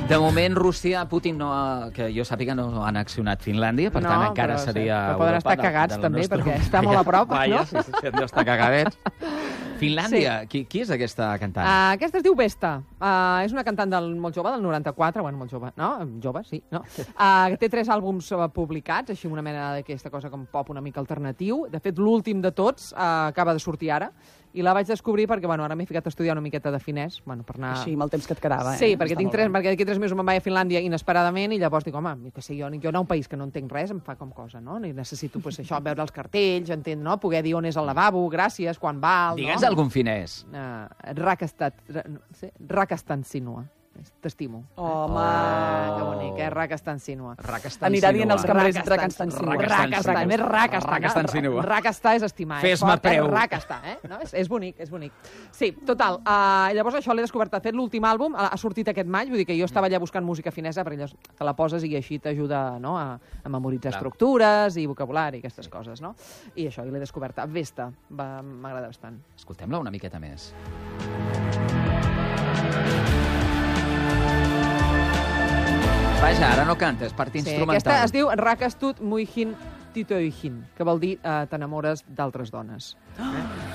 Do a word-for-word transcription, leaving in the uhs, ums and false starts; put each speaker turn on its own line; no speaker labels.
De moment, Rússia, Putin, no ha, que jo sàpiga, no ha annexionat Finlàndia, per
no,
tant, encara
però,
seria
però poden
Europa
estar cagats,
de, de
també,
nostra...
perquè està molt a prop,
Vaja,
no?
Sí, sí, sí, han d'estar cagadets. Finlàndia, sí. qui, qui és aquesta cantant?
Uh, aquesta es diu Vesta. Uh, és una cantant del, molt jove, del noranta-quatre, bueno, molt jove, no? Jove, sí, no? Uh, té tres àlbums uh, publicats, així una mena d'aquesta cosa com pop una mica alternatiu. De fet, l'últim de tots uh, acaba de sortir ara, i la vaig descobrir perquè, bueno, ara m'he ficat a estudiar una miqueta de finès, bueno, per anar...
Així, amb el temps que et quedava, eh?
Sí, perquè, tinc tres, perquè d'aquí tres mesos me'n vaig a Finlàndia inesperadament i llavors dic, home, que sé, jo, jo anar a un país que no entenc res em fa com cosa, no? I necessito, pues, això, veure els cartells, entendre, no? Poder dir on és el lavabo, gràcies, quan val,
Digues
no?
algun finès.
Uh, Rakastat... No, sí? Rakastan-Sinua. T'estimo.
Home!
Ah, que bonic, eh? Rakastan-Sinua.
Rakastan
Anirà dient els cambrers
Rakastan-
Rakastan-Sinua.
Rakastan, més Rakastan.
Rakastan-Sinua.
Rakastar és estimar. és
Fes-me
fort, eh?
preu.
Rakastar, eh? No? És, és bonic, és bonic. Sí, total. Uh, llavors això l'he descobert. De fet, l'últim àlbum ha sortit aquest maig, vull dir que jo estava allà buscant música finesa, perquè allò te la poses i així t'ajuda, no? a, a memoritzar
Clar.
estructures i vocabulari, aquestes coses, no? I això, i l'he descoberta. Vesta, va- m'agrada bastant.
Escoltem-la una miqueta més. Vaja, ara no cantes, part
Sí,
instrumental.
aquesta es diu Rakastut Muihin Titoihin, que vol dir eh, t'enamores d'altres dones. Eh?